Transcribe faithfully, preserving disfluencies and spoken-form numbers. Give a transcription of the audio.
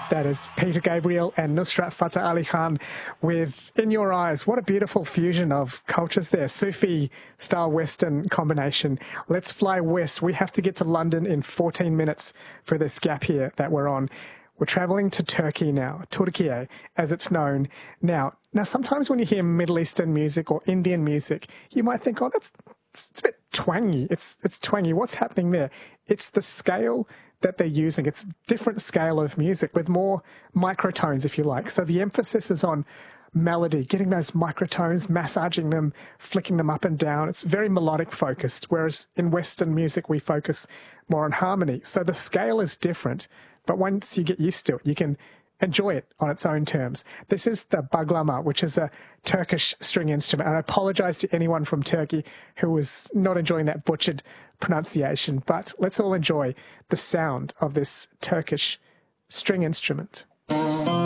That is Peter Gabriel and Nusrat Fateh Ali Khan with In Your Eyes. What a beautiful fusion of cultures there. Sufi style Western combination. Let's fly west. We have to get to London in fourteen minutes for this gap here that we're on. We're traveling to Turkey now, Turkiye, as it's known now. Now, sometimes when you hear Middle Eastern music or Indian music, you might think, oh, that's it's, it's a bit twangy. It's, it's twangy. What's happening there? It's the scale that they're using. It's different scale of music with more microtones, if you like. So the emphasis is on melody, getting those microtones, massaging them, flicking them up and down. It's very melodic focused, whereas in Western music, we focus more on harmony. So the scale is different, but once you get used to it, you can enjoy it on its own terms. This is the baglama, which is a Turkish string instrument. And I apologize to anyone from Turkey who was not enjoying that butchered pronunciation, but let's all enjoy the sound of this Turkish string instrument.